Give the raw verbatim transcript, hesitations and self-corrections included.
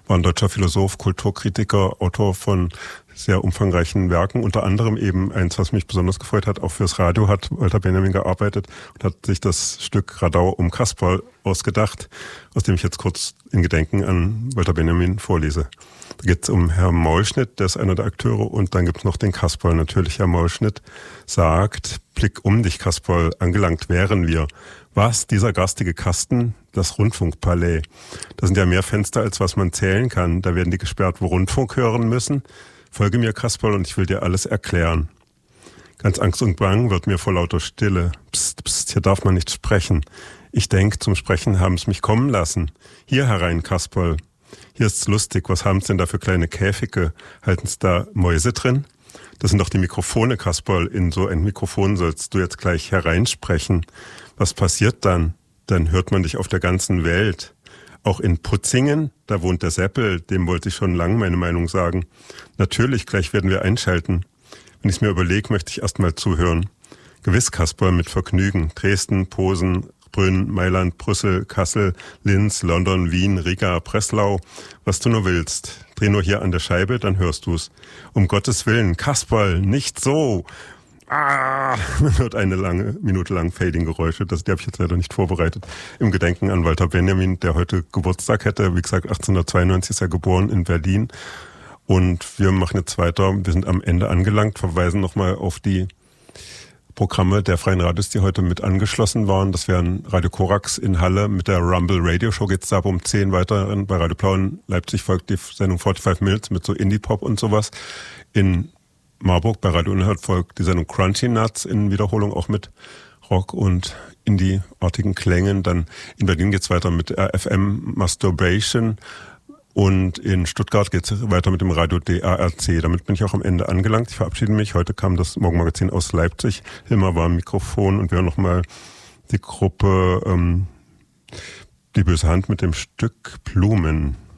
war ein deutscher Philosoph, Kulturkritiker, Autor von sehr umfangreichen Werken, unter anderem eben eins, was mich besonders gefreut hat, auch fürs Radio hat Walter Benjamin gearbeitet und hat sich das Stück Radau um Kasperl ausgedacht, aus dem ich jetzt kurz in Gedenken an Walter Benjamin vorlese. Da geht es um Herrn Maulschnitt, der ist einer der Akteure, und dann gibt es noch den Kasperl. Natürlich, Herr Maulschnitt sagt: Blick um dich, Kasperl, angelangt wären wir. Was, dieser garstige Kasten? Das Rundfunkpalais. Da sind ja mehr Fenster, als was man zählen kann. Da werden die gesperrt, wo Rundfunk hören müssen. Folge mir, Kasperl, und ich will dir alles erklären. Ganz Angst und Bang wird mir vor lauter Stille. Psst, psst, hier darf man nicht sprechen. Ich denk, zum Sprechen haben's mich kommen lassen. Hier herein, Kasperl. Hier ist's lustig. Was haben's denn da für kleine Käfige? Halten's da Mäuse drin? Das sind doch die Mikrofone, Kasperl. In so ein Mikrofon sollst du jetzt gleich hereinsprechen. Was passiert dann? Dann hört man dich auf der ganzen Welt. Auch in Putzingen, da wohnt der Seppel, dem wollte ich schon lang meine Meinung sagen. Natürlich, gleich werden wir einschalten. Wenn ich es mir überlege, möchte ich erst mal zuhören. Gewiss, Kasperl, mit Vergnügen. Dresden, Posen, Brünn, Mailand, Brüssel, Kassel, Linz, London, Wien, Riga, Breslau. Was du nur willst. Dreh nur hier an der Scheibe, dann hörst du's. Um Gottes Willen, Kasperl, nicht so! Ah, man hört eine lange, Minute lang Fading-Geräusche. Das, die habe ich jetzt leider nicht vorbereitet. Im Gedenken an Walter Benjamin, der heute Geburtstag hätte. Wie gesagt, achtzehnhundertzweiundneunzig ist er geboren in Berlin. Und wir machen jetzt weiter. Wir sind am Ende angelangt, verweisen nochmal auf die Programme der Freien Radios, die heute mit angeschlossen waren. Das wären Radio Korax in Halle. Mit der Rumble Radio Show geht's da ab um zehn weiter. Bei Radio Blau in Leipzig folgt die Sendung forty-five Minutes mit so Indie-Pop und sowas. In Marburg bei Radio Unerhört folgt die Sendung Crunchy Nuts in Wiederholung, auch mit Rock und Indie-artigen Klängen. Dann in Berlin geht's weiter mit R F M Masturbation und in Stuttgart geht's weiter mit dem Radio D A R C. Damit bin ich auch am Ende angelangt. Ich verabschiede mich. Heute kam das Morgenmagazin aus Leipzig. Hilmar war am Mikrofon und wir hören nochmal die Gruppe ähm, Die böse Hand mit dem Stück Blumen.